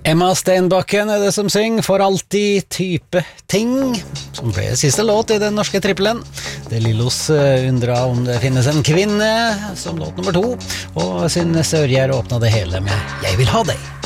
Emma Stenbakken det som synger For alltid type ting, som ble siste låt i den norske trippelen. Det Lillos undra om det finnes en kvinne, som låt nummer 2, og Synne Sørgjerd åpna det hele med Jeg vil ha deg.